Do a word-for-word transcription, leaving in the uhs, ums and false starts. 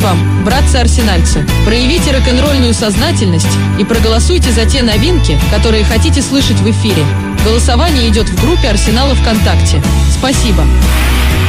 вам, братцы-арсенальцы. Проявите рок-н-ролльную сознательность и проголосуйте за те новинки, которые хотите слышать в эфире. Голосование идет в группе Арсенала ВКонтакте. Спасибо.